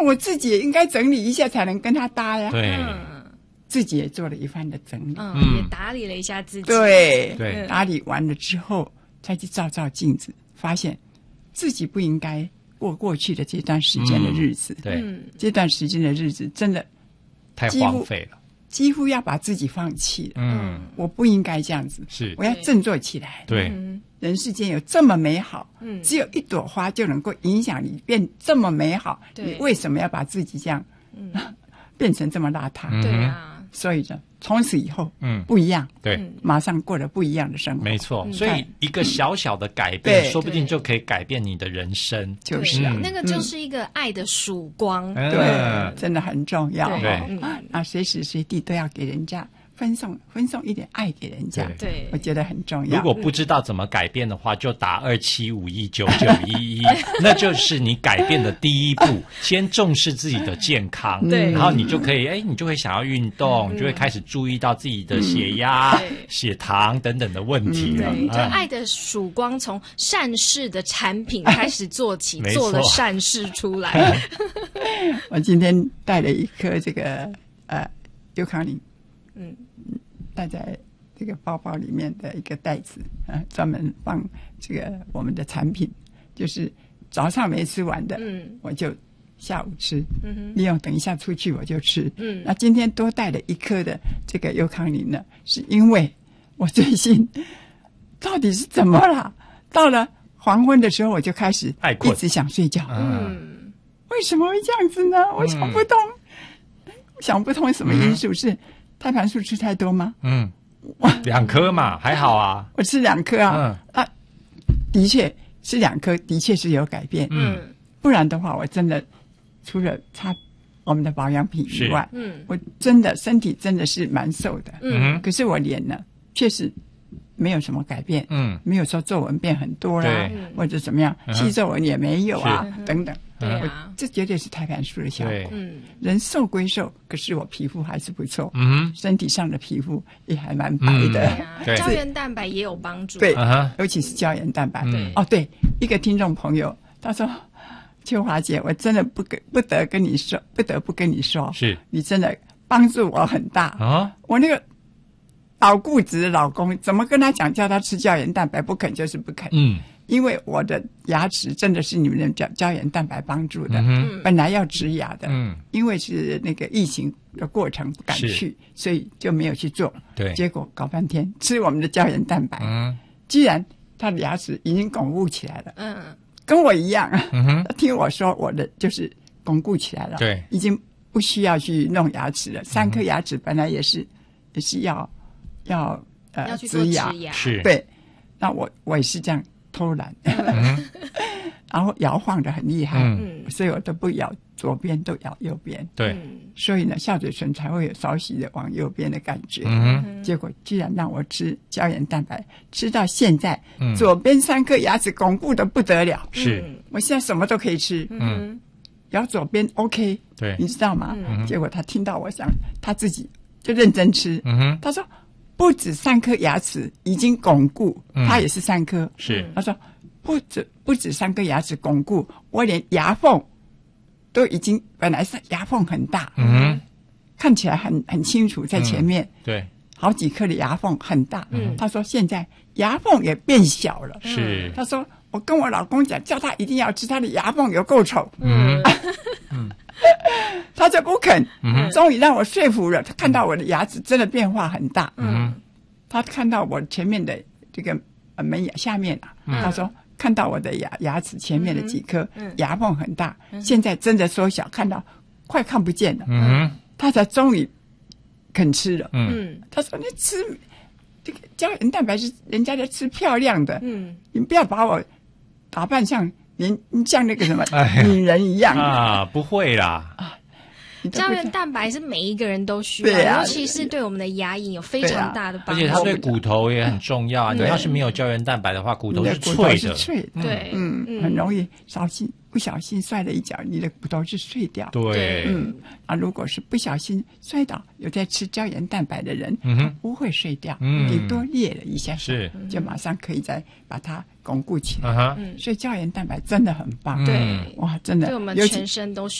那我自己也应该整理一下才能跟他搭呀。 对， 自己也做了一番的整理， 也打理了一下自己。 对， 打理完了之后，再去照镜子，发现自己不应该过去的这段时间的日子。 对， 这段时间的日子真的太荒废了， 几乎要把自己放弃了。我不应该这样子， 是我要振作起来。 对， 人世间有这么美好，只有一朵花就能够影响你变这么美好，你为什么要把自己这样变成这么邋遢？ 对啊， 所以呢，从此以后，不一样， 对， 马上过了不一样的生活。 没错，所以一个小小的改变，说不定就可以改变你的人生。 就是那个就是一个爱的曙光， 对，真的很重要。 对， 随时随地都要给人家分送一点爱给人家， 对， 我觉得很重要。 如果不知道怎么改变的话，就打27519911，那就是你改变的第一步。先重视自己的健康， 对， 然后你就可以，你就会想要运动，你就会开始注意到自己的血压、血糖等等的问题了。 就爱的曙光从善事的产品开始做起，做了善事出来。 我今天带了一颗这个尤康林。带在这个包包里面的一个袋子专门放这个我们的产品，就是早上没吃完的，我就下午吃，利用等一下出去我就吃。那今天多带了一颗的这个尤康林呢，是因为我最近到底是怎么了？到了黄昏的时候，我就开始一直想睡觉。为什么会这样子呢？我想不通，想不通什么因素是。胎盘素吃太多吗 ？2颗嘛，还好啊。 我吃2颗啊，的确吃2颗，的确是有改变。不然的话，我真的除了擦我们的保养品以外，我真的身体真的是蛮瘦的。可是我脸呢，确实没有什么改变。没有说皱纹变很多啦，或者怎么样，细皱纹也没有啊，等等。这绝对是胎盘素的效果。人瘦归瘦，可是我皮肤还是不错。身体上的皮肤也还蛮白的。 胶原蛋白也有帮助。 对，尤其是胶原蛋白。对，一个听众朋友他说：“秋华姐，我真的不得不跟你说， 是你真的帮助我很大啊！我那个老固执的老公，怎么跟他讲叫他吃胶原蛋白，不肯就是不肯。因为我的牙齿真的是你们的胶原蛋白帮助的，本来要植牙的，因为是那个疫情的过程不敢去，所以就没有去做。 对， 结果搞半天吃我们的胶原蛋白，居然他的牙齿已经巩固起来了。跟我一样，听我说我的就是巩固起来了， 对， 已经不需要去弄牙齿了。3颗牙齿本来也是要去做植牙， 是对。那我也是这样。偷懒，然后摇晃得很厉害，所以我都不摇左边，都摇右边。 对， 所以呢，下嘴唇才会有少许的往右边的感觉。结果居然让我吃胶原蛋白，吃到现在，左边3颗牙齿巩固得不得了。 是， 我现在什么都可以吃。摇左边 OK， 对， 你知道吗？结果他听到我想，他自己就认真吃。他说。不止3颗牙齿已经巩固，他也是3颗。 是， 他说不止3颗牙齿巩固，我连牙缝都已经本来是牙缝很大，看起来很清楚在前面， 对， 好几颗的牙缝很大。他说现在牙缝也变小了。 是， 他说我跟我老公讲，叫他一定要吃，他的牙缝有够丑。他就不肯，终于让我说服了。他看到我的牙齿真的变化很大，他看到我前面的这个门牙下面他说看到我的牙齿前面的几颗牙缝很大，现在真的缩小，看到快看不见了。他才终于肯吃了。他说你吃这个胶原蛋白是人家在吃漂亮的，你不要把我打扮像那个什么女人一样啊！不会啦。 胶原蛋白是每一个人都需要，尤其是对我们的牙龈有非常大的帮助。 而且它对骨头也很重要啊！你要是没有胶原蛋白的话，骨头是脆的。 对， 很容易不小心摔了一跤，你的骨头是碎掉。 对， 如果是不小心摔倒，有在吃胶原蛋白的人，不会碎掉，顶多裂了一下，就马上可以再把它巩固起来。所以胶原蛋白真的很棒。 对， 哇，真的， 对我们全身都